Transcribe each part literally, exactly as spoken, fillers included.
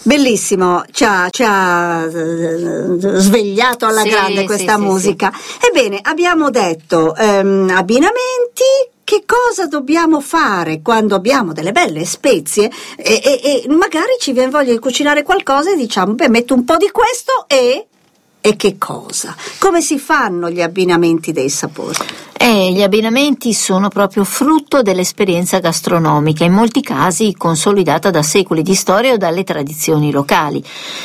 Bellissimo, ci ha, ci ha svegliato alla sì, grande questa sì, musica. Sì, sì. Ebbene, abbiamo detto ehm, abbinamenti. Che cosa dobbiamo fare quando abbiamo delle belle spezie e, e, e magari ci viene voglia di cucinare qualcosa e diciamo, beh, metto un po' di questo e... E che cosa? Come si fanno gli abbinamenti dei sapori? Eh, gli abbinamenti sono proprio frutto dell'esperienza gastronomica, in molti casi consolidata da secoli di storia o dalle tradizioni locali.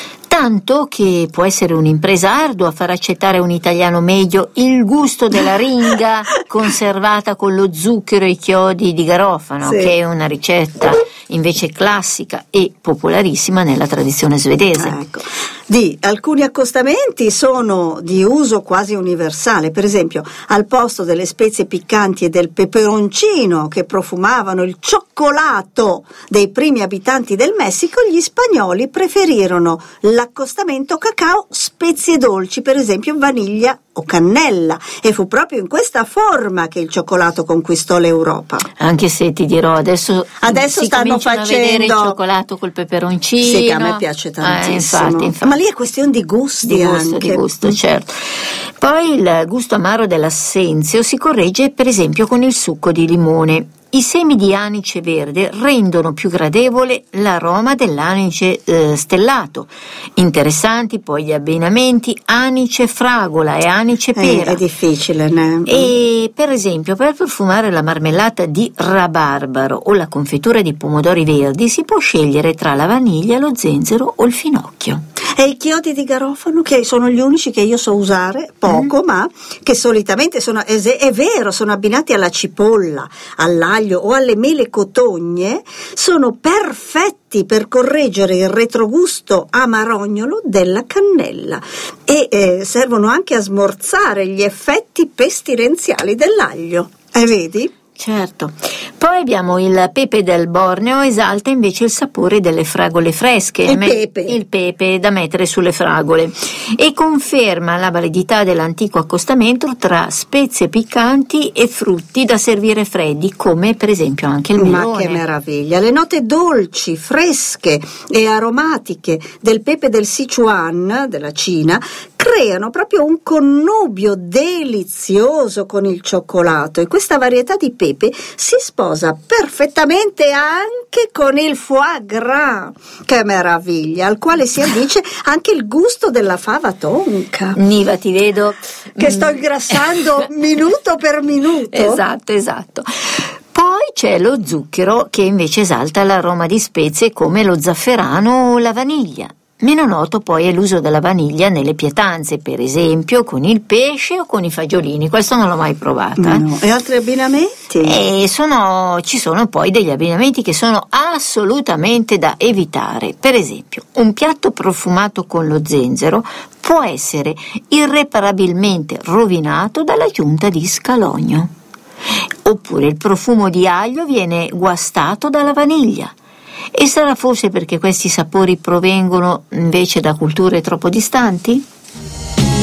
Tanto che può essere un'impresa ardua far accettare a un italiano medio il gusto della ringa conservata con lo zucchero e i chiodi di garofano, sì. che è una ricetta invece classica e popolarissima nella tradizione svedese. Ecco. Di alcuni accostamenti sono di uso quasi universale, per esempio al posto delle spezie piccanti e del peperoncino che profumavano il cioccolato dei primi abitanti del Messico, gli spagnoli preferirono l'accostamento cacao spezie dolci, per esempio vaniglia o cannella, e fu proprio in questa forma che il cioccolato conquistò l'Europa. Anche se ti dirò, adesso, adesso si stanno facendo a vedere il cioccolato col peperoncino. Sì, che a me piace tantissimo. Eh, infatti, infatti. Ma lì è questione di gusti, di gusto, anche. Di gusto, certo. Poi il gusto amaro dell'assenzio si corregge per esempio con il succo di limone. I semi di anice verde rendono più gradevole l'aroma dell'anice eh, stellato. Interessanti poi gli abbinamenti anice fragola e anice pera. Eh, è difficile, né? E per esempio per profumare la marmellata di rabarbaro o la confettura di pomodori verdi si può scegliere tra la vaniglia, lo zenzero o il finocchio. E i chiodi di garofano, che sono gli unici che io so usare, poco, mm. ma che solitamente sono, è, è vero, sono abbinati alla cipolla, all'aglio o alle mele cotogne, sono perfetti per correggere il retrogusto amarognolo della cannella e eh, servono anche a smorzare gli effetti pestilenziali dell'aglio. E vedi? Certo. Poi abbiamo il pepe del Borneo, esalta invece il sapore delle fragole fresche, il pepe. il pepe da mettere sulle fragole, e conferma la validità dell'antico accostamento tra spezie piccanti e frutti da servire freddi, come per esempio anche il melone. Ma che meraviglia! Le note dolci, fresche e aromatiche del pepe del Sichuan, della Cina, creano proprio un connubio delizioso con il cioccolato, e questa varietà di pepe si sposa perfettamente anche con il foie gras, che meraviglia, al quale si addice anche il gusto della fava tonka. Niva, ti vedo che sto ingrassando minuto per minuto. Esatto, esatto. Poi c'è lo zucchero, che invece esalta l'aroma di spezie come lo zafferano o la vaniglia. Meno noto poi è l'uso della vaniglia nelle pietanze, per esempio con il pesce o con i fagiolini. Questo non l'ho mai provata. No. E altri abbinamenti? E sono, ci sono poi degli abbinamenti che sono assolutamente da evitare. Per esempio, un piatto profumato con lo zenzero può essere irreparabilmente rovinato dall'aggiunta di scalogno. Oppure il profumo di aglio viene guastato dalla vaniglia. E sarà forse perché questi sapori provengono invece da culture troppo distanti?